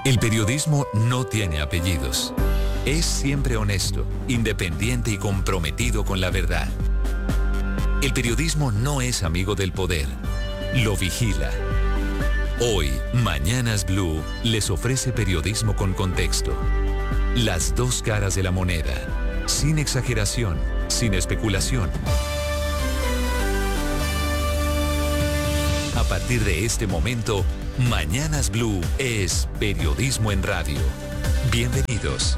El periodismo no tiene apellidos. Es siempre honesto, independiente y comprometido con la verdad. El periodismo no es amigo del poder, lo vigila. Hoy, Mañanas Blue les ofrece periodismo con contexto. Las dos caras de la moneda, sin exageración, sin especulación. A partir de este momento, Mañanas Blue es periodismo en radio. Bienvenidos.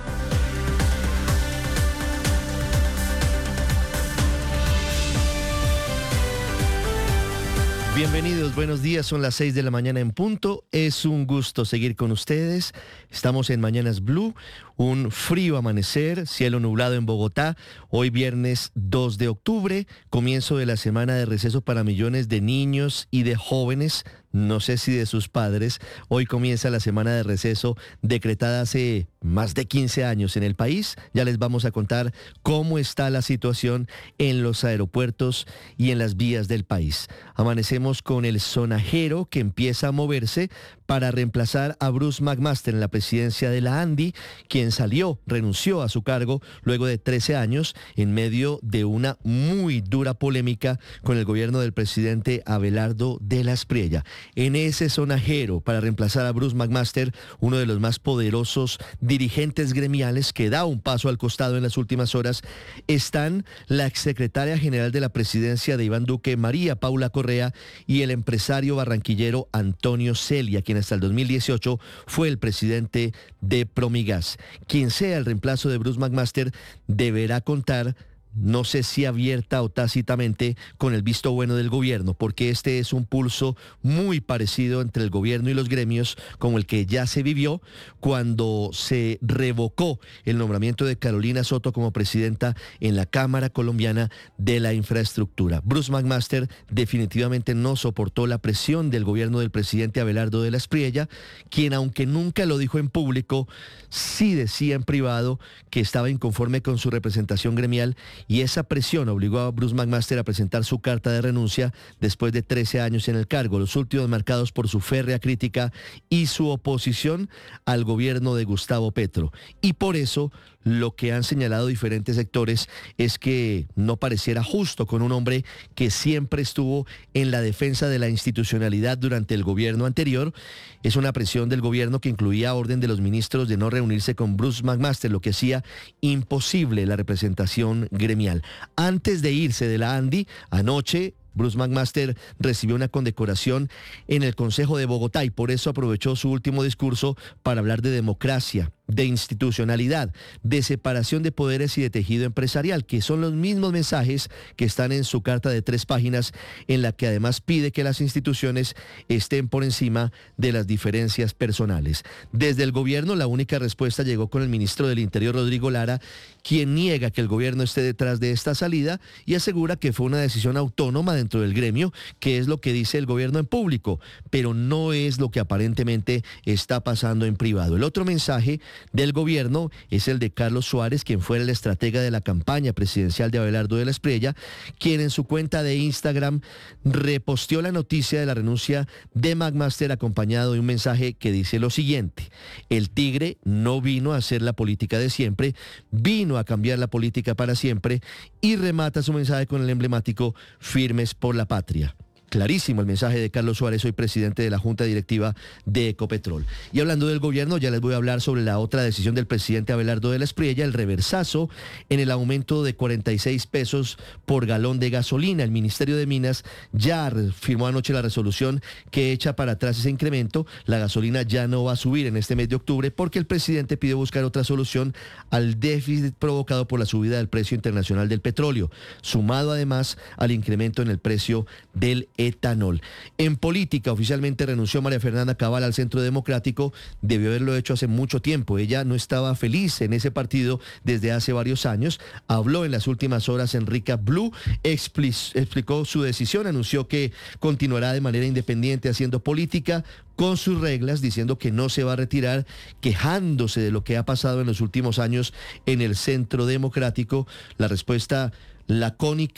Bienvenidos, buenos días, son las 6 de la mañana en punto. Es un gusto seguir con ustedes. Estamos en Mañanas Blue, un frío amanecer, cielo nublado en Bogotá. Hoy viernes 2 de octubre, comienzo de la semana de receso para millones de niños y de jóvenes, no sé si de sus padres. Hoy comienza la semana de receso decretada hace más de 15 años en el país. Ya les vamos a contar cómo está la situación en los aeropuertos y en las vías del país. Amanecemos con el sonajero que empieza a moverse para reemplazar a Bruce McMaster en la presidencia de la ANDI, quien renunció a su cargo luego de 13 años en medio de una muy dura polémica con el gobierno del presidente Abelardo de la Espriella. En ese sonajero para reemplazar a Bruce McMaster, uno de los más poderosos dirigentes gremiales que da un paso al costado en las últimas horas, están la exsecretaria general de la presidencia de Iván Duque, María Paula Correa, y el empresario barranquillero Antonio Celia, quien hasta el 2018 fue el presidente de Promigas. Quien sea el reemplazo de Bruce McMaster deberá contar, no sé si abierta o tácitamente, con el visto bueno del gobierno, porque este es un pulso muy parecido entre el gobierno y los gremios, como el que ya se vivió cuando se revocó el nombramiento de Carolina Soto como presidenta en la Cámara Colombiana de la Infraestructura. Bruce McMaster definitivamente no soportó la presión del gobierno del presidente Abelardo de la Espriella, quien, aunque nunca lo dijo en público, sí decía en privado que estaba inconforme con su representación gremial, y esa presión obligó a Bruce McMaster a presentar su carta de renuncia después de 13 años en el cargo, los últimos marcados por su férrea crítica y su oposición al gobierno de Gustavo Petro. Y por eso, lo que han señalado diferentes sectores es que no pareciera justo con un hombre que siempre estuvo en la defensa de la institucionalidad durante el gobierno anterior. Es una presión del gobierno que incluía orden de los ministros de no reunirse con Bruce McMaster, lo que hacía imposible la representación gremial. Antes de irse de la ANDI, anoche Bruce McMaster recibió una condecoración en el Consejo de Bogotá y por eso aprovechó su último discurso para hablar de democracia, de institucionalidad, de separación de poderes y de tejido empresarial, que son los mismos mensajes que están en su carta de 3 páginas, en la que además pide que las instituciones estén por encima de las diferencias personales. Desde el gobierno, la única respuesta llegó con el ministro del Interior, Rodrigo Lara, quien niega que el gobierno esté detrás de esta salida y asegura que fue una decisión autónoma dentro del gremio, que es lo que dice el gobierno en público, pero no es lo que aparentemente está pasando en privado. El otro mensaje del gobierno es el de Carlos Suárez, quien fue el estratega de la campaña presidencial de Abelardo de la Espriella, quien en su cuenta de Instagram reposteó la noticia de la renuncia de McMaster acompañado de un mensaje que dice lo siguiente: el tigre no vino a hacer la política de siempre, vino a cambiar la política para siempre, y remata su mensaje con el emblemático "Firmes por la patria". Clarísimo el mensaje de Carlos Suárez, hoy presidente de la Junta Directiva de Ecopetrol. Y hablando del gobierno, ya les voy a hablar sobre la otra decisión del presidente Abelardo de la Espriella, el reversazo en el aumento de 46 pesos por galón de gasolina. El Ministerio de Minas ya firmó anoche la resolución que echa para atrás ese incremento. La gasolina ya no va a subir en este mes de octubre porque el presidente pidió buscar otra solución al déficit provocado por la subida del precio internacional del petróleo, sumado además al incremento en el precio del etanol. En política, oficialmente renunció María Fernanda Cabal al Centro Democrático. Debió haberlo hecho hace mucho tiempo. Ella no estaba feliz en ese partido desde hace varios años. Habló en las últimas horas en Rica Blue, explicó su decisión, anunció que continuará de manera independiente haciendo política con sus reglas, diciendo que no se va a retirar, quejándose de lo que ha pasado en los últimos años en el Centro Democrático. La respuesta lacónica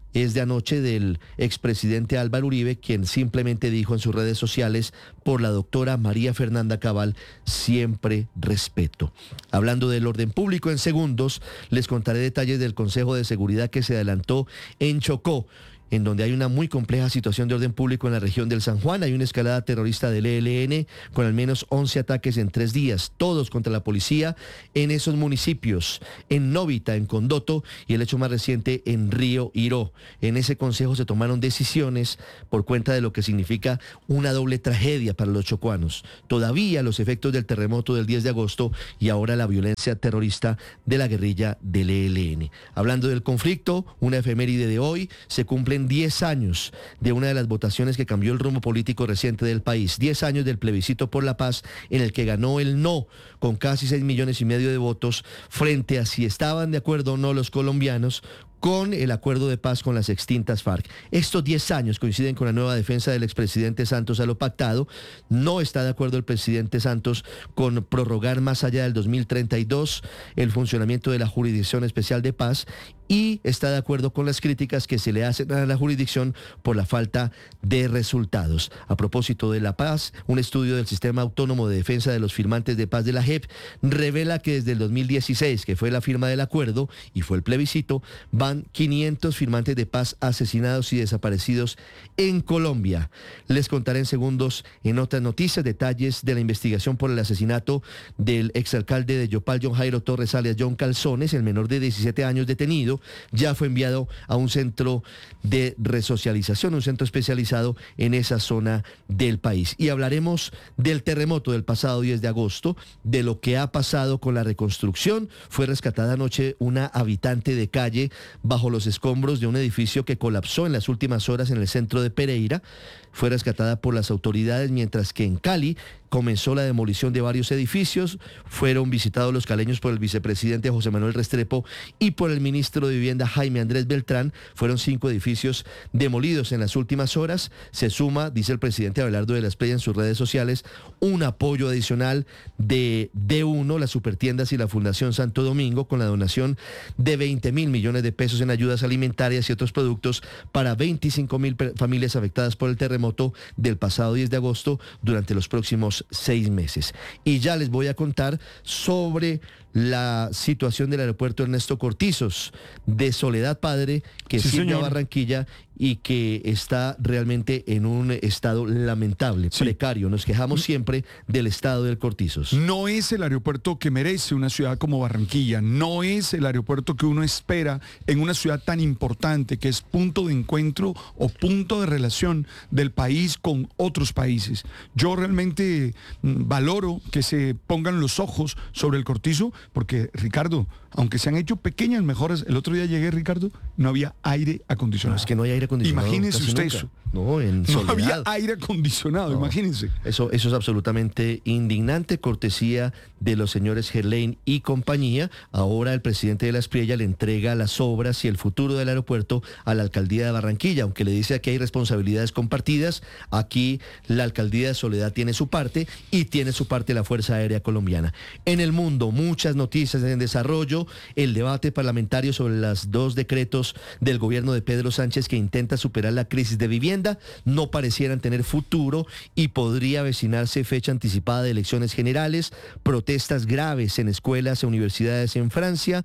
es de anoche del expresidente Álvaro Uribe, quien simplemente dijo en sus redes sociales: por la doctora María Fernanda Cabal, siempre respeto. Hablando del orden público, en segundos les contaré detalles del Consejo de Seguridad que se adelantó en Chocó, en donde hay una muy compleja situación de orden público en la región del San Juan. Hay una escalada terrorista del ELN con al menos 11 ataques en 3 días, todos contra la policía en esos municipios, en Novita, en Condoto, y el hecho más reciente en Río Iró. En ese consejo se tomaron decisiones por cuenta de lo que significa una doble tragedia para los chocuanos. Todavía los efectos del terremoto del 10 de agosto y ahora la violencia terrorista de la guerrilla del ELN. Hablando del conflicto, una efeméride de hoy: se cumplen 10 años de una de las votaciones que cambió el rumbo político reciente del país. 10 años del plebiscito por la paz, en el que ganó el no, con casi 6,5 millones de votos, frente a si estaban de acuerdo o no los colombianos con el acuerdo de paz con las extintas FARC. Estos 10 años coinciden con la nueva defensa del expresidente Santos a lo pactado. No está de acuerdo el presidente Santos con prorrogar más allá del 2032 el funcionamiento de la Jurisdicción Especial de Paz, y está de acuerdo con las críticas que se le hacen a la jurisdicción por la falta de resultados. A propósito de la paz, un estudio del Sistema Autónomo de Defensa de los Firmantes de Paz de la JEP revela que desde el 2016, que fue la firma del acuerdo y fue el plebiscito, van 500 firmantes de paz asesinados y desaparecidos en Colombia. Les contaré en segundos, en otras noticias, detalles de la investigación por el asesinato del exalcalde de Yopal, John Jairo Torres, alias John Calzones. El menor de 17 años detenido ya fue enviado a un centro de resocialización, un centro especializado en esa zona del país. Y hablaremos del terremoto del pasado 10 de agosto, de lo que ha pasado con la reconstrucción. Fue rescatada anoche una habitante de calle bajo los escombros de un edificio que colapsó en las últimas horas en el centro de Pereira. Fue rescatada por las autoridades, mientras que en Cali comenzó la demolición de varios edificios. Fueron visitados los caleños por el vicepresidente José Manuel Restrepo y por el ministro de Vivienda Jaime Andrés Beltrán. Fueron 5 edificios demolidos en las últimas horas. Se suma, dice el presidente Abelardo de la Espriella en sus redes sociales, un apoyo adicional de D1, las supertiendas y la Fundación Santo Domingo, con la donación de 20,000 millones de pesos en ayudas alimentarias y otros productos para 25,000 familias afectadas por el terremoto del pasado 10 de agosto durante los próximos 6 meses. Y ya les voy a contar sobre la situación del aeropuerto Ernesto Cortizos de Soledad Padre, que sirve a Barranquilla y que está realmente en un estado lamentable, precario. Nos quejamos siempre del estado del Cortizos. No es el aeropuerto que merece una ciudad como Barranquilla, no es el aeropuerto que uno espera en una ciudad tan importante, que es punto de encuentro o punto de relación del país con otros países. Yo realmente valoro que se pongan los ojos sobre el Cortizo, porque, Ricardo, aunque se han hecho pequeñas mejoras, el otro día llegué, Ricardo, no había aire acondicionado. No, es que no hay aire acondicionado. Imagínense usted nunca. Eso. No, en Soledad. No había aire acondicionado, imagínense. Eso es absolutamente indignante, cortesía de los señores Gerlain y compañía. Ahora el presidente de la Espriella le entrega las obras y el futuro del aeropuerto a la alcaldía de Barranquilla, aunque le dice que hay responsabilidades compartidas. Aquí la alcaldía de Soledad tiene su parte y tiene su parte la Fuerza Aérea Colombiana. En el mundo, muchas noticias en desarrollo. El debate parlamentario sobre los 2 decretos del gobierno de Pedro Sánchez que intenta superar la crisis de vivienda no parecieran tener futuro y podría avecinarse fecha anticipada de elecciones generales. Protestas graves en escuelas e universidades en Francia.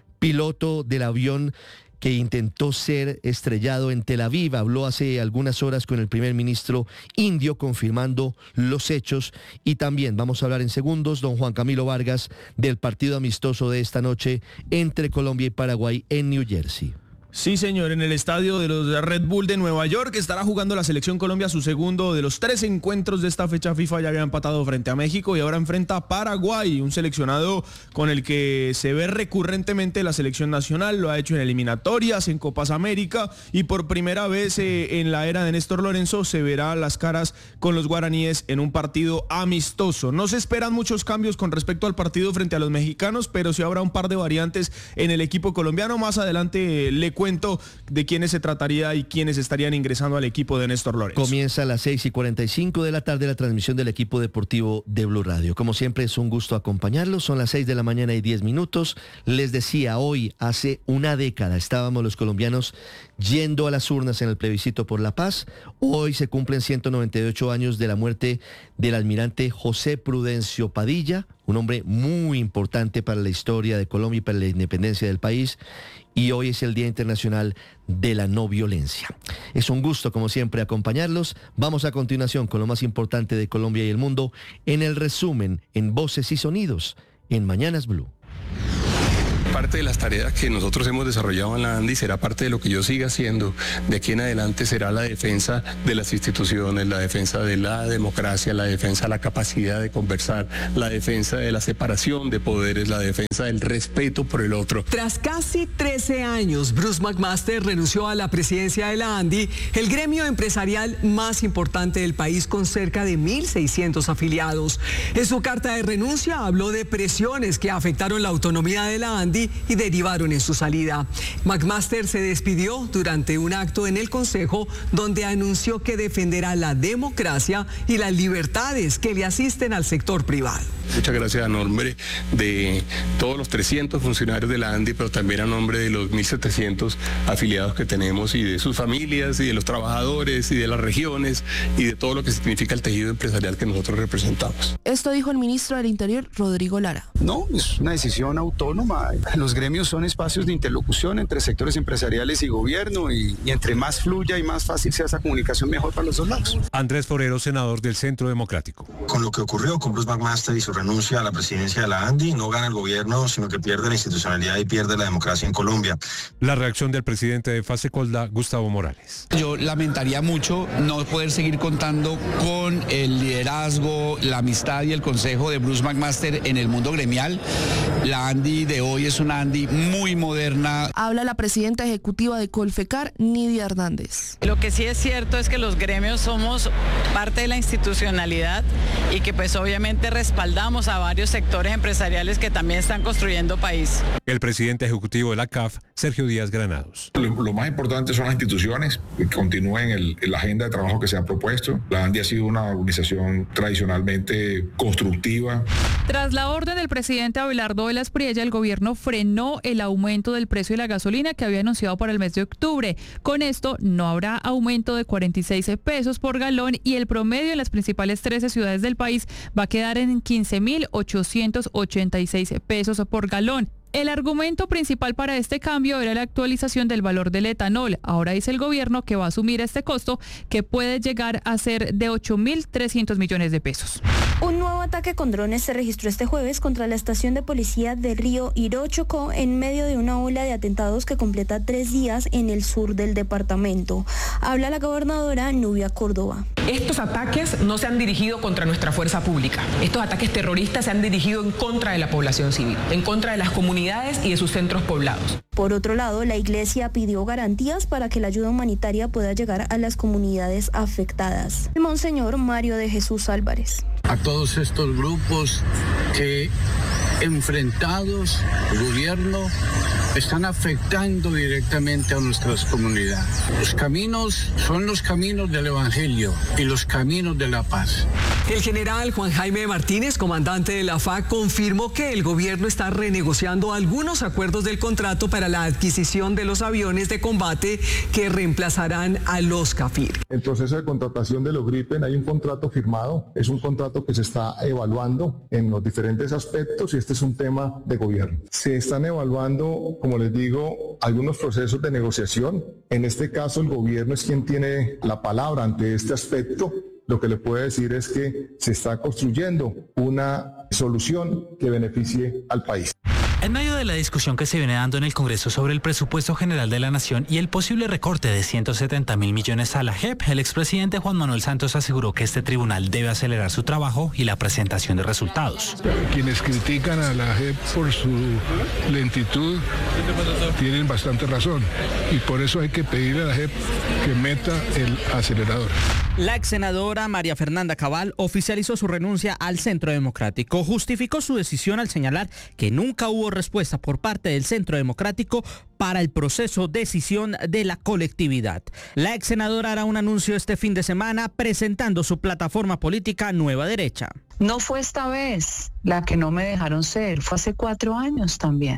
Piloto del avión que intentó ser estrellado en Tel Aviv habló hace algunas horas con el primer ministro indio confirmando los hechos. Y también vamos a hablar en segundos, don Juan Camilo Vargas, del partido amistoso de esta noche entre Colombia y Paraguay en New Jersey. Sí, señor, en el estadio de los Red Bull de Nueva York estará jugando la selección Colombia su segundo de los 3 encuentros de esta fecha FIFA. Ya había empatado frente a México y ahora enfrenta a Paraguay, un seleccionado con el que se ve recurrentemente la selección nacional. Lo ha hecho en eliminatorias, en Copas América, y por primera vez en la era de Néstor Lorenzo se verá las caras con los guaraníes en un partido amistoso. No se esperan muchos cambios con respecto al partido frente a los mexicanos, pero sí habrá un par de variantes en el equipo colombiano. Más adelante le cuento de quiénes se trataría y quiénes estarían ingresando al equipo de Néstor Lorenzo. Comienza a las 6:45 de la tarde la transmisión del equipo deportivo de Blue Radio. Como siempre es un gusto acompañarlos. Son las 6 de la mañana y 10 minutos. Les decía, hoy hace una década estábamos los colombianos yendo a las urnas en el plebiscito por la paz. Hoy se cumplen 198 años de la muerte del almirante José Prudencio Padilla, un hombre muy importante para la historia de Colombia y para la independencia del país. Y hoy es el Día Internacional de la No Violencia. Es un gusto, como siempre, acompañarlos. Vamos a continuación con lo más importante de Colombia y el mundo en el resumen en Voces y Sonidos en Mañanas Blue. Parte de las tareas que nosotros hemos desarrollado en la ANDI será parte de lo que yo siga haciendo. De aquí en adelante será la defensa de las instituciones, la defensa de la democracia, la defensa de la capacidad de conversar, la defensa de la separación de poderes, la defensa del respeto por el otro. Tras casi 13 años, Bruce McMaster renunció a la presidencia de la ANDI, el gremio empresarial más importante del país con cerca de 1.600 afiliados. En su carta de renuncia habló de presiones que afectaron la autonomía de la ANDI y derivaron en su salida. McMaster se despidió durante un acto en el Consejo donde anunció que defenderá la democracia y las libertades que le asisten al sector privado. Muchas gracias a nombre de todos los 300 funcionarios de la ANDI, pero también a nombre de los 1.700 afiliados que tenemos y de sus familias y de los trabajadores y de las regiones y de todo lo que significa el tejido empresarial que nosotros representamos. Esto dijo el ministro del Interior, Rodrigo Lara. No, es una decisión autónoma. Los gremios son espacios de interlocución entre sectores empresariales y gobierno y entre más fluya y más fácil sea esa comunicación, mejor para los dos lados. Andrés Forero, senador del Centro Democrático. Con lo que ocurrió con Bruce McMaster y su renuncia a la presidencia de la ANDI, no gana el gobierno, sino que pierde la institucionalidad y pierde la democracia en Colombia. La reacción del presidente de Fasecolda, Gustavo Morales. Yo lamentaría mucho no poder seguir contando con el liderazgo, la amistad y el consejo de Bruce McMaster en el mundo gremial. La ANDI de hoy es una ANDI muy moderna. Habla la presidenta ejecutiva de Colfecar, Nidia Hernández. Lo que sí es cierto es que los gremios somos parte de la institucionalidad y que pues obviamente respaldamos a varios sectores empresariales que también están construyendo país. El presidente ejecutivo de la CAF, Sergio Díaz Granados. Lo más importante son las instituciones que continúen en la agenda de trabajo que se ha propuesto. La ANDI ha sido una organización tradicionalmente constructiva. Tras la orden del presidente Abelardo Velas Priella, el gobierno frenó el aumento del precio de la gasolina que había anunciado para el mes de octubre. Con esto no habrá aumento de 46 pesos por galón y el promedio en las principales 13 ciudades del país va a quedar en 15.886 pesos por galón. El argumento principal para este cambio era la actualización del valor del etanol. Ahora dice el gobierno que va a asumir este costo, que puede llegar a ser de 8.300 millones de pesos. Un nuevo ataque con drones se registró este jueves contra la estación de policía de Río Iró, Chocó, en medio de una ola de atentados que completa 3 días en el sur del departamento. Habla la gobernadora Nubia Córdoba. Estos ataques no se han dirigido contra nuestra fuerza pública. Estos ataques terroristas se han dirigido en contra de la población civil, en contra de las comunidades y de sus centros poblados. Por otro lado, la iglesia pidió garantías para que la ayuda humanitaria pueda llegar a las comunidades afectadas. El Monseñor Mario de Jesús Álvarez. A todos estos grupos que enfrentados al gobierno están afectando directamente a nuestras comunidades. Los caminos son los caminos del Evangelio y los caminos de la paz. El general Juan Jaime Martínez, comandante de la FAC, confirmó que el gobierno está renegociando algunos acuerdos del contrato para la adquisición de los aviones de combate que reemplazarán a los Cafir. El proceso de contratación de los Gripen, hay un contrato firmado, es un contrato que se está evaluando en los diferentes aspectos y este es un tema de gobierno. Se están evaluando, como les digo, algunos procesos de negociación. En este caso, el gobierno es quien tiene la palabra ante este aspecto. Lo que le puedo decir es que se está construyendo una solución que beneficie al país. En medio de la discusión que se viene dando en el Congreso sobre el presupuesto general de la Nación y el posible recorte de 170.000 millones a la JEP, el expresidente Juan Manuel Santos aseguró que este tribunal debe acelerar su trabajo y la presentación de resultados. Quienes critican a la JEP por su lentitud tienen bastante razón y por eso hay que pedirle a la JEP que meta el acelerador. La ex senadora María Fernanda Cabal oficializó su renuncia al Centro Democrático. Justificó su decisión al señalar que nunca hubo respuesta por parte del Centro Democrático para el proceso de decisión de la colectividad. La ex senadora hará un anuncio este fin de semana presentando su plataforma política Nueva Derecha. No fue esta vez la que no me dejaron ser, fue hace 4 años también.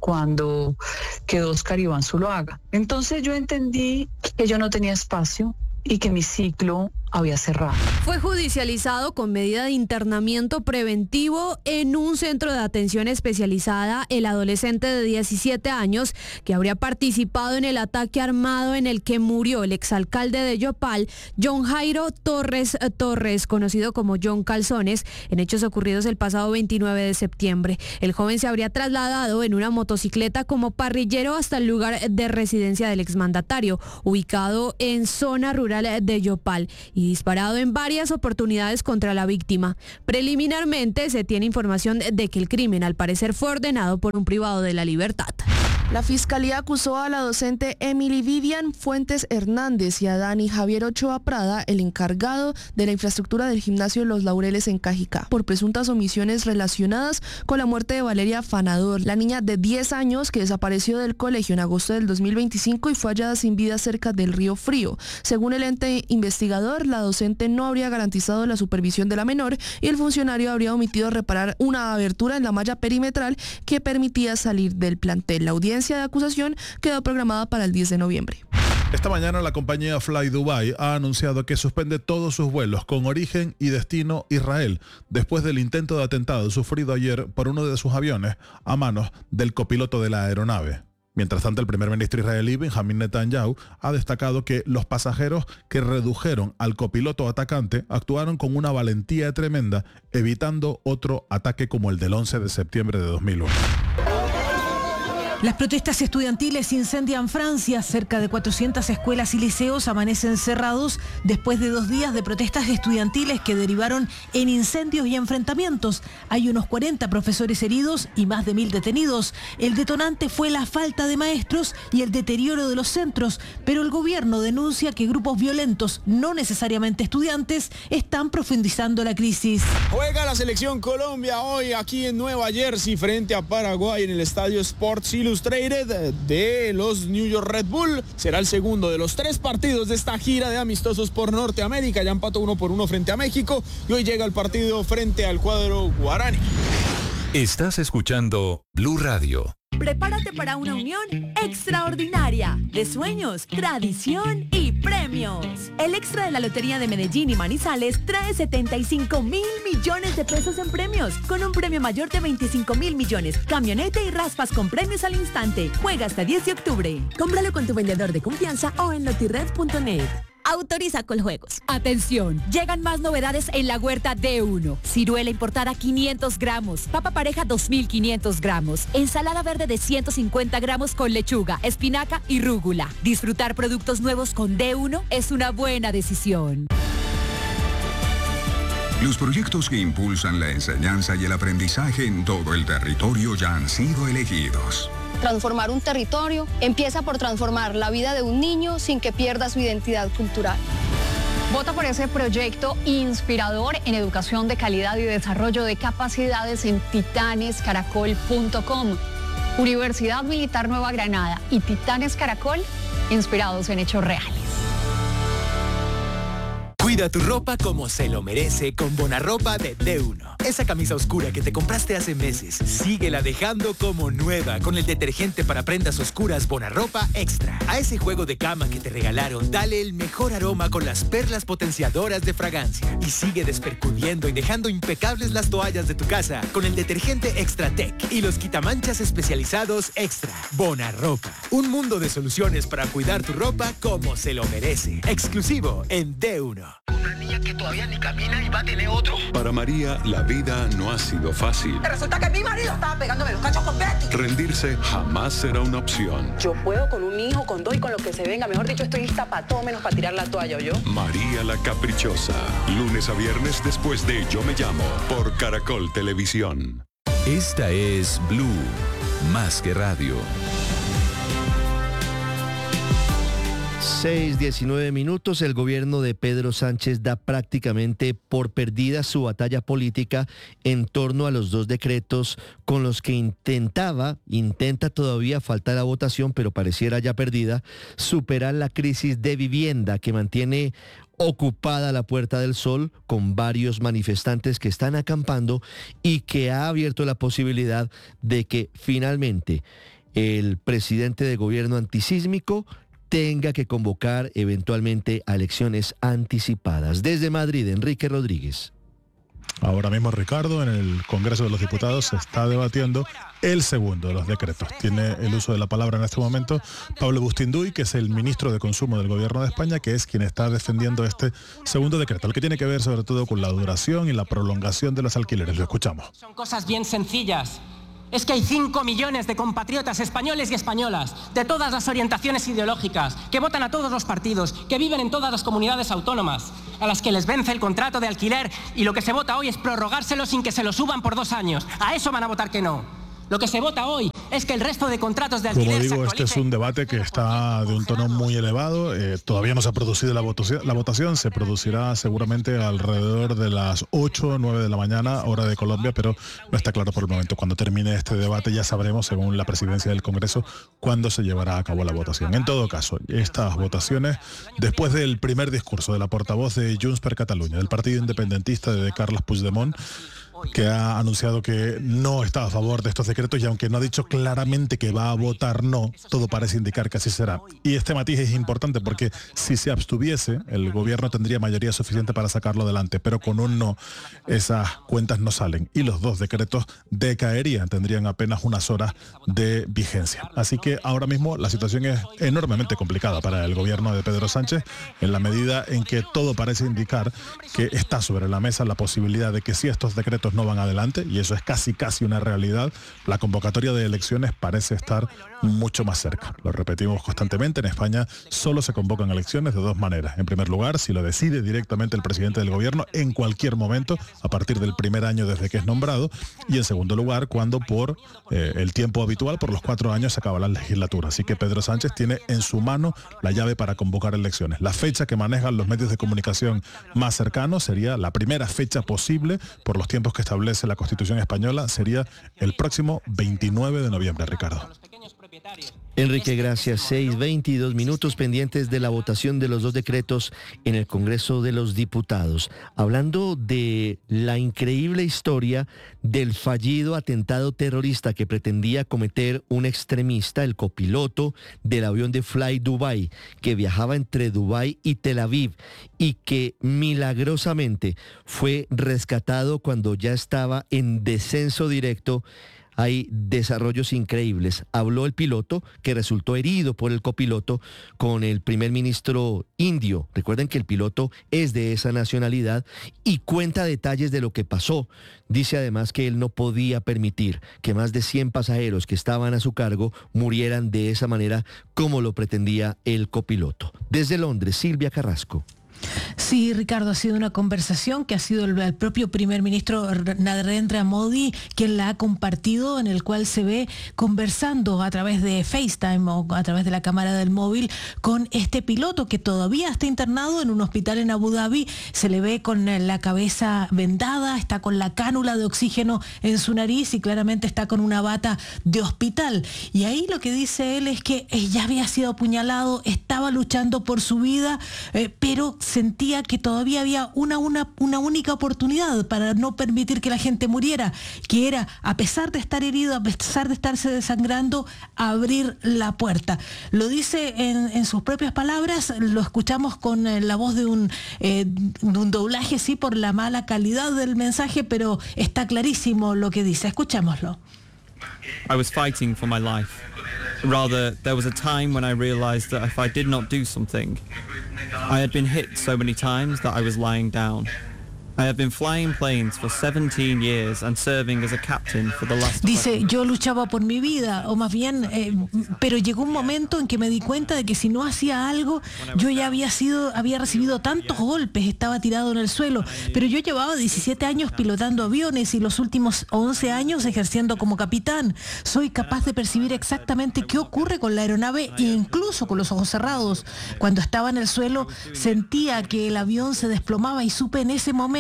cuando quedó Oscar Iván Zuluaga. Entonces yo entendí que yo no tenía espacio y que mi ciclo había cerrado. Fue judicializado con medida de internamiento preventivo en un centro de atención especializada el adolescente de 17 años que habría participado en el ataque armado en el que murió el exalcalde de Yopal, John Jairo Torres, conocido como John Calzones, en hechos ocurridos el pasado 29 de septiembre. El joven se habría trasladado en una motocicleta como parrillero hasta el lugar de residencia del exmandatario, ubicado en zona rural de Yopal, y disparado en varias oportunidades contra la víctima. Preliminarmente se tiene información de que el crimen al parecer fue ordenado por un privado de la libertad. La Fiscalía acusó a la docente Emily Vivian Fuentes Hernández y a Dani Javier Ochoa Prada, el encargado de la infraestructura del gimnasio Los Laureles en Cajicá, por presuntas omisiones relacionadas con la muerte de Valeria Fanador, la niña de 10 años que desapareció del colegio en agosto del 2025 y fue hallada sin vida cerca del Río Frío. Según el ente investigador, la docente no habría garantizado la supervisión de la menor y el funcionario habría omitido reparar una abertura en la malla perimetral que permitía salir del plantel. La audiencia de acusación quedó programada para el 10 de noviembre. Esta mañana la compañía Fly Dubai ha anunciado que suspende todos sus vuelos con origen y destino Israel, después del intento de atentado sufrido ayer por uno de sus aviones a manos del copiloto de la aeronave. Mientras tanto, el primer ministro israelí, Benjamin Netanyahu, ha destacado que los pasajeros que redujeron al copiloto atacante actuaron con una valentía tremenda, evitando otro ataque como el del 11 de septiembre de 2001. Las protestas estudiantiles incendian Francia. Cerca de 400 escuelas y liceos amanecen cerrados después de 2 días de protestas estudiantiles que derivaron en incendios y enfrentamientos. Hay unos 40 profesores heridos y más de 1.000 detenidos. El detonante fue la falta de maestros y el deterioro de los centros, pero el gobierno denuncia que grupos violentos, no necesariamente estudiantes, están profundizando la crisis. Juega la selección Colombia hoy aquí en Nueva Jersey frente a Paraguay en el estadio Sports Illustrated de los New York Red Bull. Será el segundo de los 3 partidos de esta gira de amistosos por Norteamérica. Ya empató 1-1 frente a México y hoy llega el partido frente al cuadro guaraní. Estás escuchando Blue Radio. Prepárate para una unión extraordinaria de sueños, tradición y premios. El extra de la Lotería de Medellín y Manizales trae 75.000 millones de pesos en premios, con un premio mayor de 25.000 millones, camioneta y raspas con premios al instante. Juega hasta 10 de octubre. Cómpralo con tu vendedor de confianza o en lotired.net. Autoriza Coljuegos. Atención, llegan más novedades en la huerta D1. Ciruela importada 500 gramos, papa pareja 2.500 gramos, ensalada verde de 150 gramos con lechuga, espinaca y rúgula. Disfrutar productos nuevos con D1 es una buena decisión. Los proyectos que impulsan la enseñanza y el aprendizaje en todo el territorio ya han sido elegidos. Transformar un territorio empieza por transformar la vida de un niño sin que pierda su identidad cultural. Vota por ese proyecto inspirador en educación de calidad y desarrollo de capacidades en titanescaracol.com. Universidad Militar Nueva Granada y Titanes Caracol, inspirados en hechos reales. Cuida tu ropa como se lo merece con Bonarropa de D1. Esa camisa oscura que te compraste hace meses, síguela dejando como nueva con el detergente para prendas oscuras Bonarropa Extra. A ese juego de cama que te regalaron, dale el mejor aroma con las perlas potenciadoras de fragancia. Y sigue despercudiendo y dejando impecables las toallas de tu casa con el detergente Extra Tech y los quitamanchas especializados Extra. Bonarropa, un mundo de soluciones para cuidar tu ropa como se lo merece. Exclusivo en D1. Una niña que todavía ni camina y va a tener otro. Para María, la vida no ha sido fácil. Resulta que mi marido estaba pegándome los cachos con Betty. Rendirse jamás será una opción. Yo puedo con un hijo, con 2 y con lo que se venga. Mejor dicho, estoy lista para todo menos para tirar la toalla, ¿oyó? María la Caprichosa. Lunes a viernes después de Yo Me Llamo por Caracol Televisión. Esta es Blue, más que radio. 6:19 minutos. El gobierno de Pedro Sánchez da prácticamente por perdida su batalla política en torno a los 2 decretos con los que intenta todavía, falta la votación, pero pareciera ya perdida, superar la crisis de vivienda que mantiene ocupada la Puerta del Sol con varios manifestantes que están acampando y que ha abierto la posibilidad de que finalmente el presidente de gobierno antisísmico tenga que convocar eventualmente a elecciones anticipadas. Desde Madrid, Enrique Rodríguez. Ahora mismo, Ricardo, en el Congreso de los Diputados se está debatiendo el segundo de los decretos. Tiene el uso de la palabra en este momento Pablo Bustinduy, que es el ministro de Consumo del Gobierno de España, que es quien está defendiendo este segundo decreto, el que tiene que ver sobre todo con la duración y la prolongación de los alquileres. Lo escuchamos. Son cosas bien sencillas. Es que hay 5 millones de compatriotas españoles y españolas de todas las orientaciones ideológicas, que votan a todos los partidos, que viven en todas las comunidades autónomas, a las que les vence el contrato de alquiler y lo que se vota hoy es prorrogárselo sin que se lo suban por 2 años. A eso van a votar que no. Lo que se vota hoy es que el resto de contratos de alquiler... Como digo, este es un debate que está de un tono muy elevado. Todavía no se ha producido la votación. Se producirá seguramente alrededor de las 8 o 9 de la mañana, hora de Colombia, pero no está claro por el momento. Cuando termine este debate ya sabremos, según la presidencia del Congreso, cuándo se llevará a cabo la votación. En todo caso, estas votaciones, después del primer discurso de la portavoz de Junts per Catalunya, del partido independentista de Carles Puigdemont, que ha anunciado que no está a favor de estos decretos y aunque no ha dicho claramente que va a votar no, todo parece indicar que así será. Y este matiz es importante porque si se abstuviese, el gobierno tendría mayoría suficiente para sacarlo adelante, pero con un no, esas cuentas no salen y los 2 decretos decaerían, tendrían apenas unas horas de vigencia. Así que ahora mismo la situación es enormemente complicada para el gobierno de Pedro Sánchez, en la medida en que todo parece indicar que está sobre la mesa la posibilidad de que si estos decretos no van adelante, y eso es casi una realidad, la convocatoria de elecciones parece estar mucho más cerca. Lo repetimos constantemente, en España solo se convocan elecciones de 2 maneras. En primer lugar, si lo decide directamente el presidente del gobierno en cualquier momento, a partir del primer año desde que es nombrado, y en segundo lugar, cuando por el tiempo habitual, por los 4 años, se acaba la legislatura. Así que Pedro Sánchez tiene en su mano la llave para convocar elecciones. La fecha que manejan los medios de comunicación más cercanos sería la primera fecha posible por los tiempos que establece la Constitución española, sería el próximo 29 de noviembre, Ricardo. Enrique, gracias. 6:22 minutos pendientes de la votación de los 2 decretos en el Congreso de los Diputados. Hablando de la increíble historia del fallido atentado terrorista que pretendía cometer un extremista, el copiloto del avión de Fly Dubai, que viajaba entre Dubái y Tel Aviv y que milagrosamente fue rescatado cuando ya estaba en descenso directo. Hay desarrollos increíbles. Habló el piloto, que resultó herido por el copiloto, con el primer ministro indio. Recuerden que el piloto es de esa nacionalidad y cuenta detalles de lo que pasó. Dice además que él no podía permitir que más de 100 pasajeros que estaban a su cargo murieran de esa manera como lo pretendía el copiloto. Desde Londres, Silvia Carrasco. Sí, Ricardo, ha sido una conversación que ha sido el propio primer ministro Narendra Modi quien la ha compartido, en el cual se ve conversando a través de FaceTime o a través de la cámara del móvil con este piloto que todavía está internado en un hospital en Abu Dhabi. Se le ve con la cabeza vendada, está con la cánula de oxígeno en su nariz y claramente está con una bata de hospital. Y ahí lo que dice él es que ya había sido apuñalado, estaba luchando por su vida, pero sentía que todavía había una única oportunidad para no permitir que la gente muriera, que era, a pesar de estar herido, a pesar de estarse desangrando, abrir la puerta. Lo dice en sus propias palabras, lo escuchamos con la voz de un doblaje, sí, por la mala calidad del mensaje, pero está clarísimo lo que dice. Escuchémoslo. I was fighting for my life. Rather, there was a time when I realized that if I did not do something, I had been hit so many times that I was lying down. I have been flying planes for 17 years and serving as a captain for the last... Dice, yo luchaba por mi vida, o más bien, pero llegó un momento en que me di cuenta de que si no hacía algo, yo ya había recibido tantos golpes, estaba tirado en el suelo, pero yo llevaba 17 años pilotando aviones y los últimos 11 años ejerciendo como capitán. Soy capaz de percibir exactamente qué ocurre con la aeronave, incluso con los ojos cerrados. Cuando estaba en el suelo, sentía que el avión se desplomaba y supe en ese momento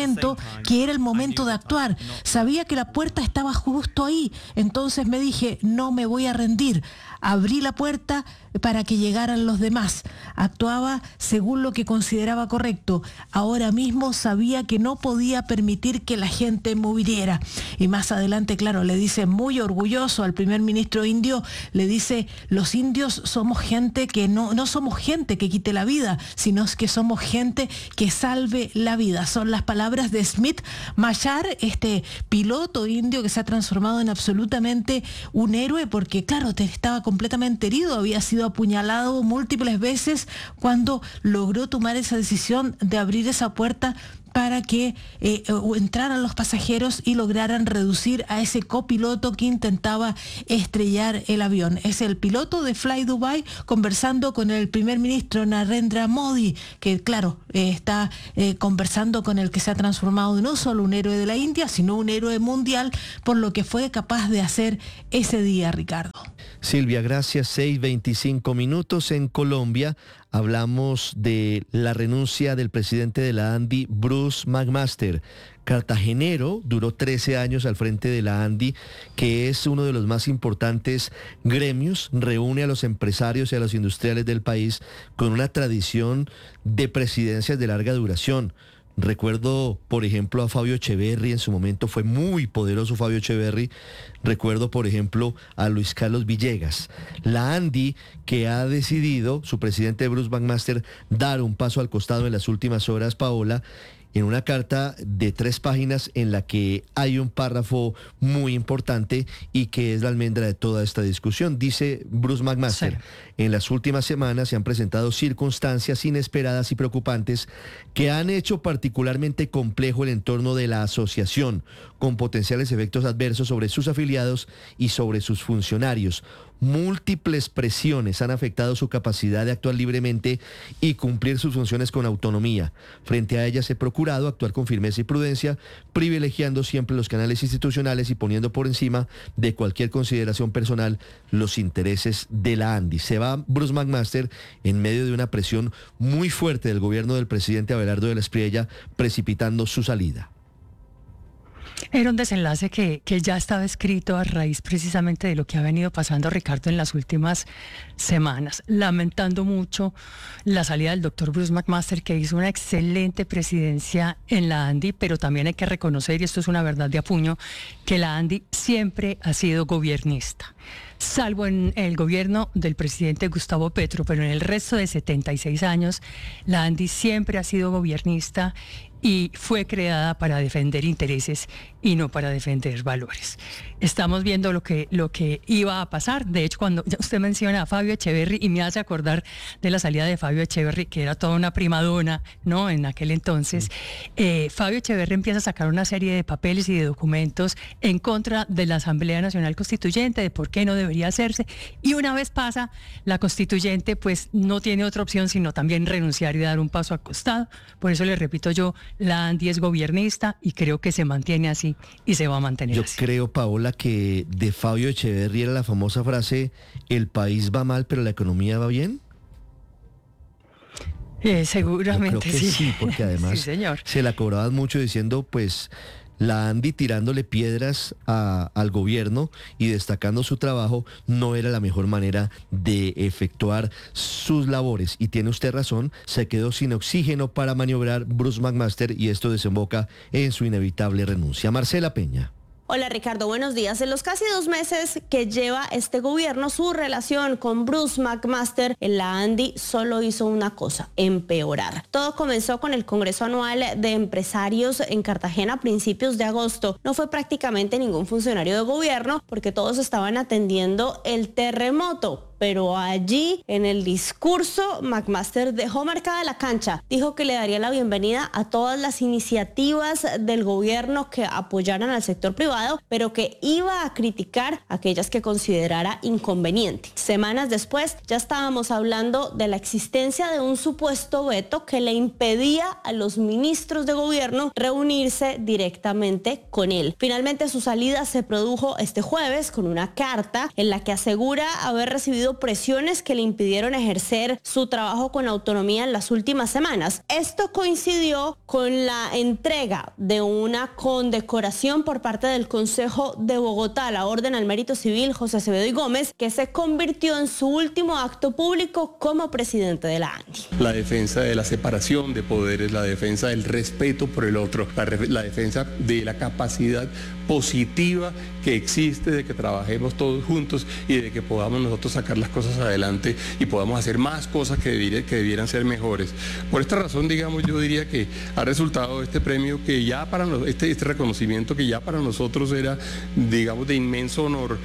momento que era el momento de actuar. Sabía que la puerta estaba justo ahí, entonces me dije, no me voy a rendir. Abrí la puerta para que llegaran los demás. Actuaba según lo que consideraba correcto. Ahora mismo sabía que no podía permitir que la gente muriera. Y más adelante, claro, le dice muy orgulloso al primer ministro indio, le dice, los indios somos gente que no somos gente que quite la vida, sino que somos gente que salve la vida. Son las palabras de Smith Machar, este piloto indio que se ha transformado en absolutamente un héroe, porque claro, estaba completamente herido, había sido apuñalado múltiples veces cuando logró tomar esa decisión de abrir esa puerta para que entraran los pasajeros y lograran reducir a ese copiloto que intentaba estrellar el avión. Es el piloto de Fly Dubai conversando con el primer ministro Narendra Modi, que claro, está conversando con el que se ha transformado no solo un héroe de la India, sino un héroe mundial por lo que fue capaz de hacer ese día, Ricardo. Silvia, gracias. 6:25 minutos en Colombia. Hablamos de la renuncia del presidente de la ANDI, Bruce McMaster. Cartagenero, duró 13 años al frente de la ANDI, que es uno de los más importantes gremios, reúne a los empresarios y a los industriales del país con una tradición de presidencias de larga duración. Recuerdo, por ejemplo, a Fabio Echeverry, en su momento fue muy poderoso Fabio Echeverry. Recuerdo, por ejemplo, a Luis Carlos Villegas. La ANDI, que ha decidido, su presidente Bruce McMaster, dar un paso al costado en las últimas horas, Paola, en una carta de 3 páginas en la que hay un párrafo muy importante y que es la almendra de toda esta discusión. Dice Bruce McMaster, sí, en las últimas semanas se han presentado circunstancias inesperadas y preocupantes que han hecho particularmente complejo el entorno de la asociación, con potenciales efectos adversos sobre sus afiliados y sobre sus funcionarios. Múltiples presiones han afectado su capacidad de actuar libremente y cumplir sus funciones con autonomía. Frente a ellas he procurado actuar con firmeza y prudencia, privilegiando siempre los canales institucionales y poniendo por encima de cualquier consideración personal los intereses de la ANDI. Se va Bruce McMaster en medio de una presión muy fuerte del gobierno del presidente Abelardo de la Espriella, precipitando su salida. Era un desenlace que ya estaba escrito a raíz precisamente de lo que ha venido pasando, Ricardo, en las últimas semanas, lamentando mucho la salida del doctor Bruce McMaster, que hizo una excelente presidencia en la ANDI, pero también hay que reconocer, y esto es una verdad de a puño, que la ANDI siempre ha sido gobiernista, salvo en el gobierno del presidente Gustavo Petro, pero en el resto de 76 años, la ANDI siempre ha sido gobiernista y fue creada para defender intereses y no para defender valores. Estamos viendo lo que iba a pasar. De hecho, cuando usted menciona a Fabio Echeverry y me hace acordar de la salida de Fabio Echeverry, que era toda una primadona, ¿no?, en aquel entonces, Fabio Echeverry empieza a sacar una serie de papeles y de documentos en contra de la Asamblea Nacional Constituyente, de por qué no debería hacerse, y una vez pasa la Constituyente, pues no tiene otra opción sino también renunciar y dar un paso al costado. Por eso le repito yo, la ANDI es gobiernista y creo que se mantiene así y se va a mantener así. Yo creo, Paola, que de Fabio Echeverry era la famosa frase, el país va mal pero la economía va bien. Seguramente. Yo creo que sí, porque además sí, señor, se la cobraban mucho diciendo, pues, la ANDI tirándole piedras al gobierno y destacando su trabajo no era la mejor manera de efectuar sus labores. Y tiene usted razón, se quedó sin oxígeno para maniobrar Bruce McMaster y esto desemboca en su inevitable renuncia. Marcela Peña. Hola Ricardo, buenos días. En los casi 2 meses que lleva este gobierno, su relación con Bruce McMaster en la ANDI solo hizo una cosa, empeorar. Todo comenzó con el Congreso Anual de Empresarios en Cartagena a principios de agosto. No fue prácticamente ningún funcionario de gobierno porque todos estaban atendiendo el terremoto. Pero allí, en el discurso, McMaster dejó marcada la cancha. Dijo que le daría la bienvenida a todas las iniciativas del gobierno que apoyaran al sector privado, pero que iba a criticar aquellas que considerara inconvenientes. Semanas después, ya estábamos hablando de la existencia de un supuesto veto que le impedía a los ministros de gobierno reunirse directamente con él. Finalmente, su salida se produjo este jueves con una carta en la que asegura haber recibido recibido presiones que le impidieron ejercer su trabajo con autonomía en las últimas semanas. Esto coincidió con la entrega de una condecoración por parte del Consejo de Bogotá, la Orden al Mérito Civil José Acevedo y Gómez, que se convirtió en su último acto público como presidente de la ANDI. La defensa de la separación de poderes, la defensa del respeto por el otro, la defensa de la capacidad positiva que existe de que trabajemos todos juntos y de que podamos nosotros sacar las cosas adelante y podamos hacer más cosas que debieran ser mejores. Por esta razón, digamos, yo diría que ha resultado este premio que ya para este reconocimiento que ya para nosotros era, digamos, de inmenso honor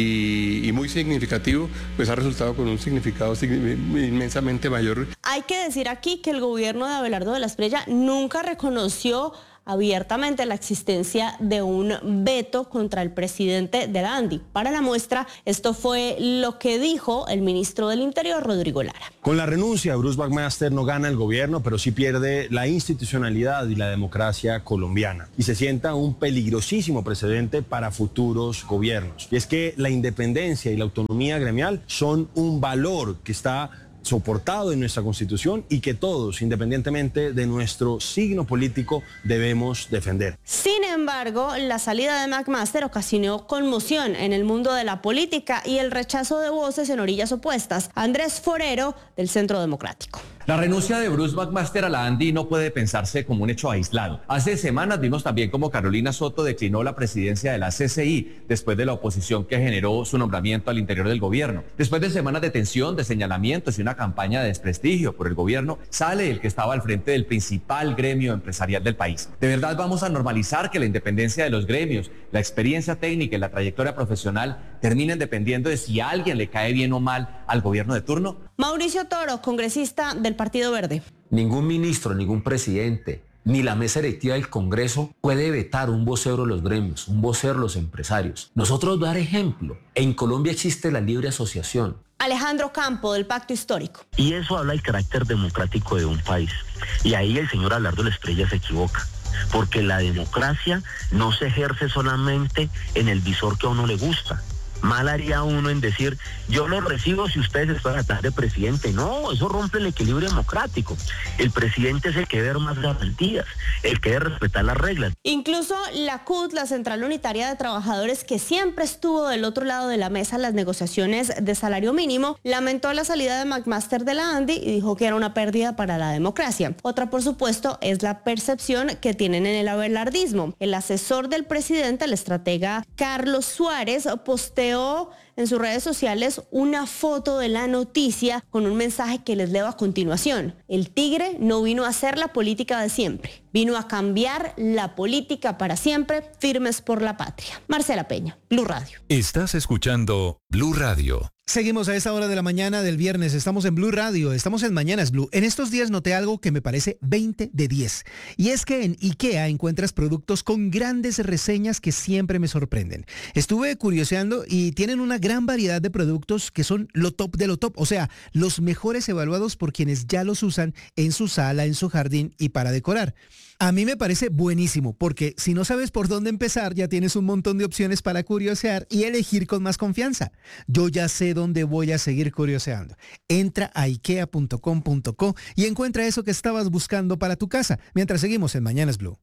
y muy significativo, pues ha resultado con un significado inmensamente mayor. Hay que decir aquí que el gobierno de Abelardo de la Espriella nunca reconoció abiertamente la existencia de un veto contra el presidente de la ANDI. Para la muestra, esto fue lo que dijo el ministro del Interior, Rodrigo Lara. Con la renuncia, Bruce McMaster no gana el gobierno, pero sí pierde la institucionalidad y la democracia colombiana. Y se sienta un peligrosísimo precedente para futuros gobiernos. Y es que la independencia y la autonomía gremial son un valor que está soportado en nuestra Constitución y que todos, independientemente de nuestro signo político, debemos defender. Sin embargo, la salida de McMaster ocasionó conmoción en el mundo de la política y el rechazo de voces en orillas opuestas. Andrés Forero, del Centro Democrático. La renuncia de Bruce McMaster a la ANDI no puede pensarse como un hecho aislado. Hace semanas vimos también cómo Carolina Soto declinó la presidencia de la CCI después de la oposición que generó su nombramiento al interior del gobierno. Después de semanas de tensión, de señalamientos y una campaña de desprestigio por el gobierno, sale el que estaba al frente del principal gremio empresarial del país. ¿De verdad vamos a normalizar que la independencia de los gremios, la experiencia técnica y la trayectoria profesional terminen dependiendo de si a alguien le cae bien o mal al gobierno de turno? Mauricio Toro, congresista del Partido Verde. Ningún ministro, ningún presidente, ni la mesa directiva del Congreso puede vetar un vocero de los gremios, un vocero de los empresarios. Nosotros dar ejemplo. En Colombia existe la libre asociación. Alejandro Campo, del Pacto Histórico. Y eso habla del carácter democrático de un país. Y ahí el señor Abelardo de la Espriella se equivoca. Porque la democracia no se ejerce solamente en el visor que a uno le gusta. Mal haría uno en decir, yo lo recibo si ustedes están a tratar de presidente. No, eso rompe el equilibrio democrático. El presidente es el que debe dar más garantías, el que debe respetar las reglas. Incluso la CUT, la Central Unitaria de Trabajadores, que siempre estuvo del otro lado de la mesa en las negociaciones de salario mínimo, lamentó la salida de McMaster de la ANDI y dijo que era una pérdida para la democracia. Otra, por supuesto, es la percepción que tienen en el abelardismo. El asesor del presidente, el estratega Carlos Suárez, posteó en sus redes sociales una foto de la noticia con un mensaje que les leo a continuación. El tigre no vino a hacer la política de siempre, vino a cambiar la política para siempre, firmes por la patria. Marcela Peña, Blue Radio. Estás escuchando Blue Radio. Seguimos a esta hora de la mañana del viernes, estamos en Blue Radio, estamos en Mañanas Blue. En estos días noté algo que me parece 20 de 10, y es que en IKEA encuentras productos con grandes reseñas que siempre me sorprenden. Estuve curioseando y tienen una gran variedad de productos que son lo top de lo top, o sea, los mejores evaluados por quienes ya los usan en su sala, en su jardín y para decorar. A mí me parece buenísimo porque si no sabes por dónde empezar ya tienes un montón de opciones para curiosear y elegir con más confianza. Yo ya sé dónde voy a seguir curioseando. Entra a ikea.com.co y encuentra eso que estabas buscando para tu casa mientras seguimos en Mañanas Blue.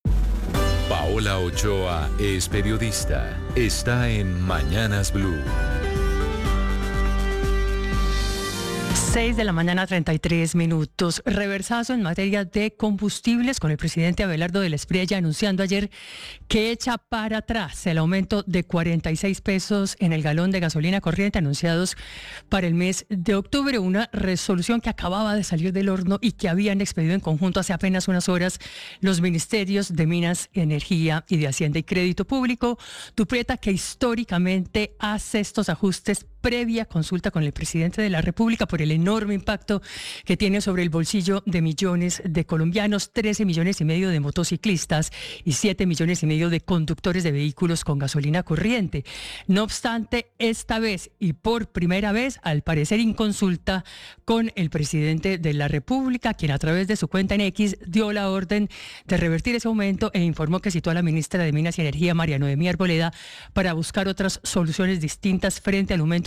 Paola Ochoa es periodista. Está en Mañanas Blue. 6 de la mañana, 33 minutos. Reversazo en materia de combustibles con el presidente Abelardo de la Espriella anunciando ayer que echa para atrás el aumento de 46 pesos en el galón de gasolina corriente anunciados para el mes de octubre. Una resolución que acababa de salir del horno y que habían expedido en conjunto hace apenas unas horas los ministerios de Minas, Energía y de Hacienda y Crédito Público. Tuprieta, que históricamente hace estos ajustes previa consulta con el presidente de la República por el enorme impacto que tiene sobre el bolsillo de millones de colombianos, 13 millones y medio de motociclistas y 7 millones y medio de conductores de vehículos con gasolina corriente. No obstante, esta vez y por primera vez, al parecer en consulta con el presidente de la República, quien a través de su cuenta en X dio la orden de revertir ese aumento e informó que citó a la ministra de Minas y Energía, María Noemí Arboleda, para buscar otras soluciones distintas frente al aumento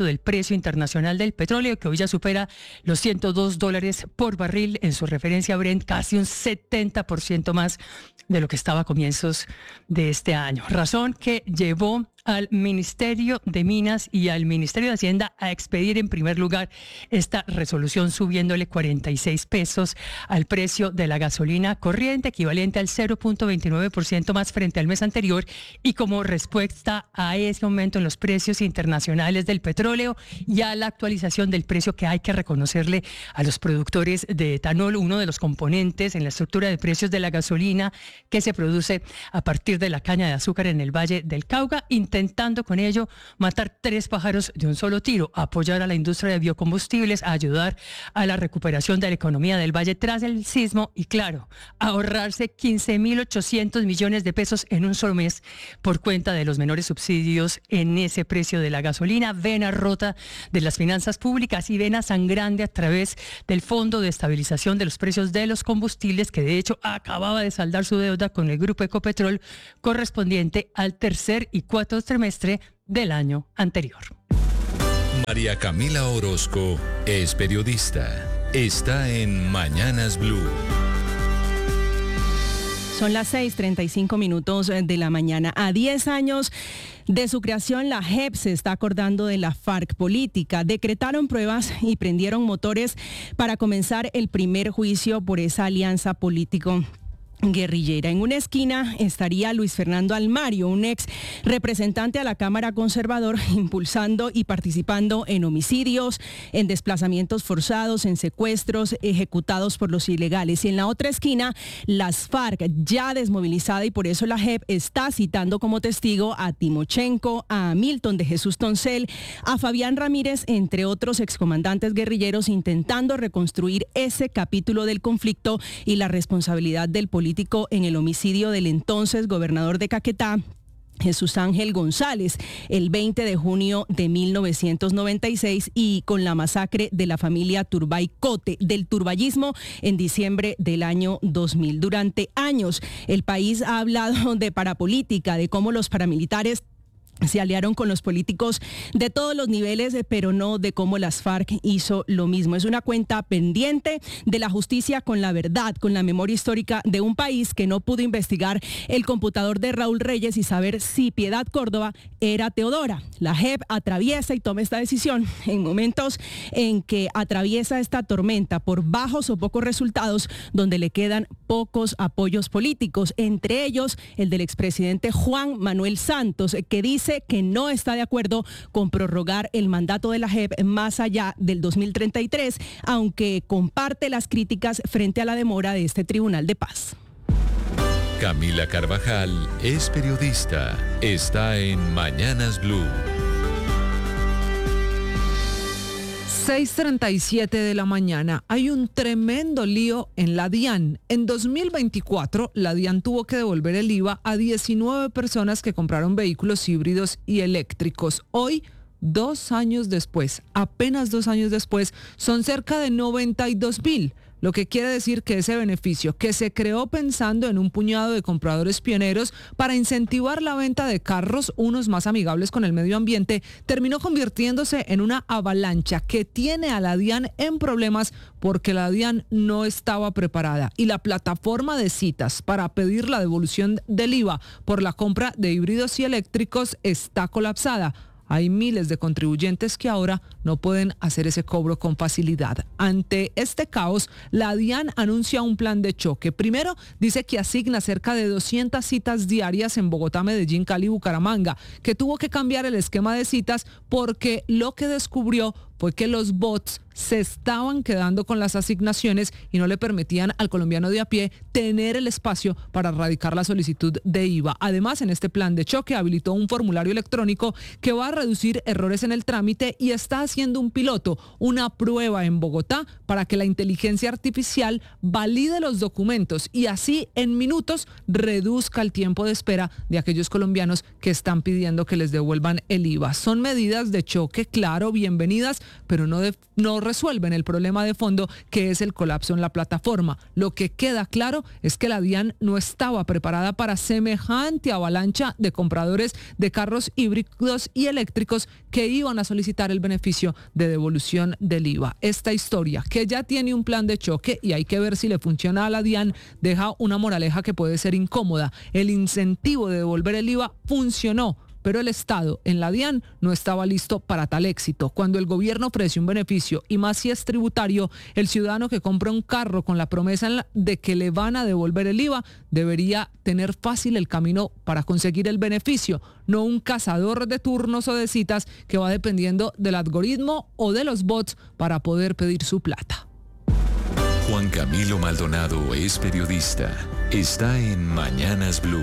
del precio internacional del petróleo, que hoy ya supera los $102 por barril en su referencia Brent, casi un 70% más de lo que estaba a comienzos de este año. Razón que llevó al Ministerio de Minas y al Ministerio de Hacienda a expedir en primer lugar esta resolución, subiéndole 46 pesos al precio de la gasolina corriente, equivalente al 0.29% más frente al mes anterior, y como respuesta a ese aumento en los precios internacionales del petróleo y a la actualización del precio que hay que reconocerle a los productores de etanol, uno de los componentes en la estructura de precios de la gasolina que se produce a partir de la caña de azúcar en el Valle del Cauca, intentando con ello matar 3 pájaros de un solo tiro: apoyar a la industria de biocombustibles, a ayudar a la recuperación de la economía del Valle tras el sismo y, claro, ahorrarse 15.800 millones de pesos en un solo mes por cuenta de los menores subsidios en ese precio de la gasolina, vena rota de las finanzas públicas y vena sangrante a través del Fondo de Estabilización de los Precios de los Combustibles, que de hecho acababa de saldar su deuda con el Grupo Ecopetrol correspondiente al tercer y cuarto trimestre del año anterior. María Camila Orozco es periodista. Está en Mañanas Blue. Son las 6:35 de la mañana. A 10 años de su creación, la JEP se está acordando de la FARC política. Decretaron pruebas y prendieron motores para comenzar el primer juicio por esa alianza político guerrillera. En una esquina estaría Luis Fernando Almario, un ex representante a la Cámara Conservador, impulsando y participando en homicidios, en desplazamientos forzados, en secuestros ejecutados por los ilegales. Y en la otra esquina, las FARC, ya desmovilizada, y por eso la JEP está citando como testigo a Timochenko, a Milton de Jesús Toncel, a Fabián Ramírez, entre otros excomandantes guerrilleros, intentando reconstruir ese capítulo del conflicto y la responsabilidad del político en el homicidio del entonces gobernador de Caquetá, Jesús Ángel González, el 20 de junio de 1996, y con la masacre de la familia Turbay Cote del turbayismo en diciembre del año 2000. Durante años el país ha hablado de parapolítica, de cómo los paramilitares se aliaron con los políticos de todos los niveles, pero no de cómo las FARC hizo lo mismo. Es una cuenta pendiente de la justicia con la verdad, con la memoria histórica de un país que no pudo investigar el computador de Raúl Reyes y saber si Piedad Córdoba era Teodora. La JEP atraviesa y toma esta decisión en momentos en que atraviesa esta tormenta por bajos o pocos resultados, donde le quedan pocos apoyos políticos, entre ellos el del expresidente Juan Manuel Santos, que dice que no está de acuerdo con prorrogar el mandato de la JEP más allá del 2033, aunque comparte las críticas frente a la demora de este Tribunal de Paz. Camila Carvajal es periodista. Está en Mañanas Blue. 6:37 de la mañana. Hay un tremendo lío en la DIAN. En 2024, la DIAN tuvo que devolver el IVA a 19 personas que compraron vehículos híbridos y eléctricos. Hoy, 2 años después, apenas 2 años después, son cerca de 92,000. Lo que quiere decir que ese beneficio, que se creó pensando en un puñado de compradores pioneros para incentivar la venta de carros, unos más amigables con el medio ambiente, terminó convirtiéndose en una avalancha que tiene a la DIAN en problemas porque la DIAN no estaba preparada y la plataforma de citas para pedir la devolución del IVA por la compra de híbridos y eléctricos está colapsada. Hay miles de contribuyentes que ahora no pueden hacer ese cobro con facilidad. Ante este caos, la DIAN anuncia un plan de choque. Primero, dice que asigna cerca de 200 citas diarias en Bogotá, Medellín, Cali y Bucaramanga, que tuvo que cambiar el esquema de citas porque lo que descubrió fue que los bots se estaban quedando con las asignaciones y no le permitían al colombiano de a pie tener el espacio para radicar la solicitud de IVA. Además, en este plan de choque habilitó un formulario electrónico que va a reducir errores en el trámite y está haciendo un piloto, una prueba en Bogotá para que la inteligencia artificial valide los documentos y así en minutos reduzca el tiempo de espera de aquellos colombianos que están pidiendo que les devuelvan el IVA. Son medidas de choque, claro, bienvenidas, pero no resuelven el problema de fondo, que es el colapso en la plataforma. Lo que queda claro es que la DIAN no estaba preparada para semejante avalancha de compradores de carros híbridos y eléctricos que iban a solicitar el beneficio de devolución del IVA. Esta historia, que ya tiene un plan de choque y hay que ver si le funciona a la DIAN, deja una moraleja que puede ser incómoda. El incentivo de devolver el IVA funcionó, pero el Estado en la DIAN no estaba listo para tal éxito. Cuando el gobierno ofrece un beneficio, y más si es tributario, el ciudadano que compra un carro con la promesa de que le van a devolver el IVA debería tener fácil el camino para conseguir el beneficio, no un cazador de turnos o de citas que va dependiendo del algoritmo o de los bots para poder pedir su plata. Juan Camilo Maldonado es periodista. Está en Mañanas Blue.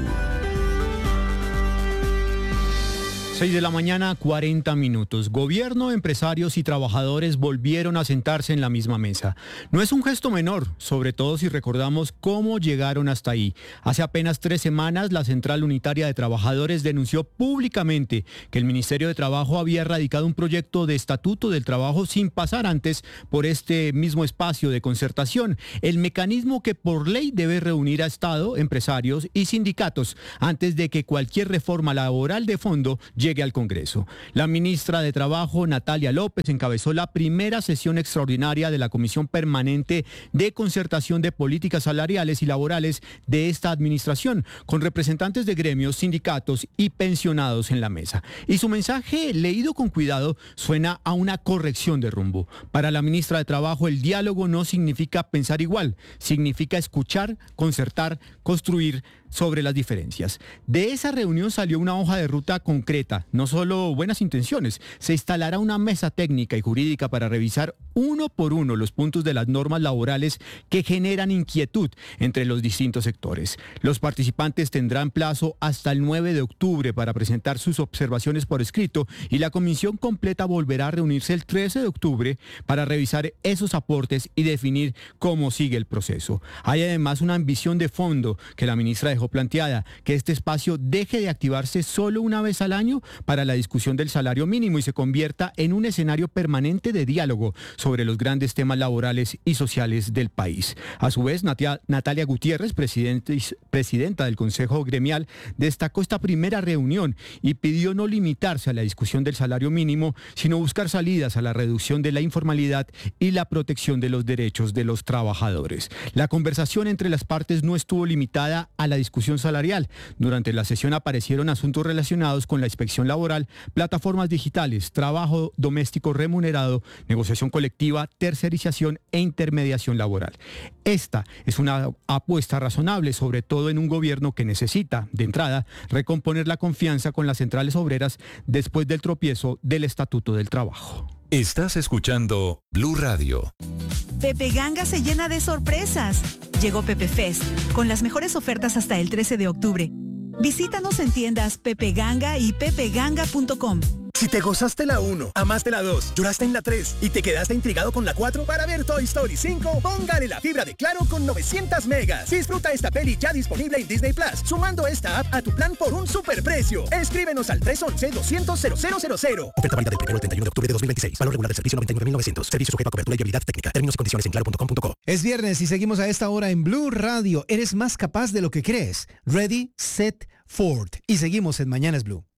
6 de la mañana, 40 minutos. Gobierno, empresarios y trabajadores volvieron a sentarse en la misma mesa. No es un gesto menor, sobre todo si recordamos cómo llegaron hasta ahí. Hace apenas 3 semanas, la Central Unitaria de Trabajadores denunció públicamente que el Ministerio de Trabajo había radicado un proyecto de estatuto del trabajo sin pasar antes por este mismo espacio de concertación, el mecanismo que por ley debe reunir a Estado, empresarios y sindicatos antes de que cualquier reforma laboral de fondo llegue al Congreso. La ministra de Trabajo, Natalia López, encabezó la primera sesión extraordinaria de la Comisión Permanente de Concertación de Políticas Salariales y Laborales de esta administración, con representantes de gremios, sindicatos y pensionados en la mesa. Y su mensaje, leído con cuidado, suena a una corrección de rumbo. Para la ministra de Trabajo, el diálogo no significa pensar igual, significa escuchar, concertar, construir sobre las diferencias. De esa reunión salió una hoja de ruta concreta, no solo buenas intenciones. Se instalará una mesa técnica y jurídica para revisar uno por uno los puntos de las normas laborales que generan inquietud entre los distintos sectores. Los participantes tendrán plazo hasta el 9 de octubre para presentar sus observaciones por escrito y la comisión completa volverá a reunirse el 13 de octubre para revisar esos aportes y definir cómo sigue el proceso. Hay además una ambición de fondo que la ministra dejó planteada, que este espacio deje de activarse solo una vez al año para la discusión del salario mínimo y se convierta en un escenario permanente de diálogo sobre los grandes temas laborales y sociales del país. A su vez, Natalia Gutiérrez, presidenta del Consejo Gremial, destacó esta primera reunión y pidió no limitarse a la discusión del salario mínimo, sino buscar salidas a la reducción de la informalidad y la protección de los derechos de los trabajadores. La conversación entre las partes no estuvo limitada a la discusión salarial. Durante la sesión aparecieron asuntos relacionados con la inspección laboral, plataformas digitales, trabajo doméstico remunerado, negociación colectiva, tercerización e intermediación laboral. Esta es una apuesta razonable, sobre todo en un gobierno que necesita, de entrada, recomponer la confianza con las centrales obreras después del tropiezo del Estatuto del Trabajo. Estás escuchando Blue Radio. Pepe Ganga se llena de sorpresas. Llegó Pepe Fest, con las mejores ofertas hasta el 13 de octubre. Visítanos en tiendas Pepe Ganga y pepeganga.com. Si te gozaste la 1, amaste la 2, lloraste en la 3 y te quedaste intrigado con la 4, para ver Toy Story 5, póngale la fibra de Claro con 900 megas. Disfruta esta peli ya disponible en Disney Plus, sumando esta app a tu plan por un superprecio. Escríbenos al 311-200-0000. Oferta válida del 1 al 31 de octubre de 2026. Valor regular del servicio 99.900. Servicio sujeto a cobertura y habilidad técnica. Términos y condiciones en claro.com.co. Es viernes y seguimos a esta hora en Blue Radio. Eres más capaz de lo que crees. Ready, Set, Forward. Y seguimos en Mañanas Blue.